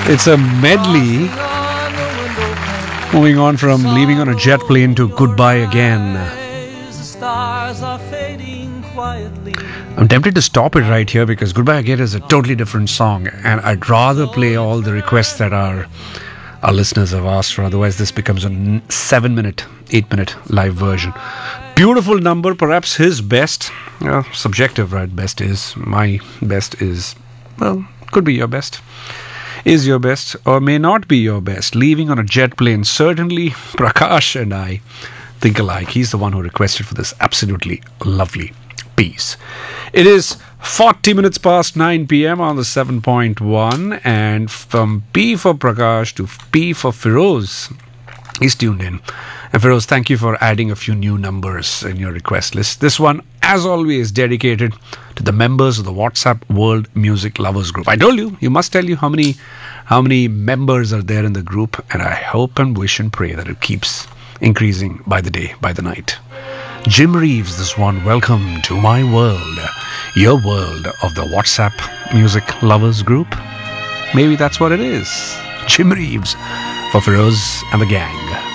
It's a medley moving on from Leaving on a Jet Plane to Goodbye Again. I'm tempted to stop it right here because Goodbye Again is a totally different song, and I'd rather play all the requests that our listeners have asked for. Otherwise, this becomes a 7-minute, 8-minute live version. Beautiful number, perhaps his best. Subjective, right? Best is. My best is, well, could be your best. Is your best or may not be your best. Leaving on a Jet Plane. Certainly, Prakash and I think alike. He's the one who requested for this absolutely lovely piece. It is 40 minutes past 9 p.m. on the 7.1, and from P for Prakash to P for Feroz, he's tuned in. And Feroz, thank you for adding a few new numbers in your request list. This one, as always, dedicated to the members of the WhatsApp World Music Lovers Group. I told you, you must tell you how many members are there in the group, and I hope and wish and pray that it keeps increasing by the day, by the night. Jim Reeves, this one, welcome to my world, your world of the WhatsApp Music Lovers Group. Maybe that's what it is. Jim Reeves for Feroz and the gang.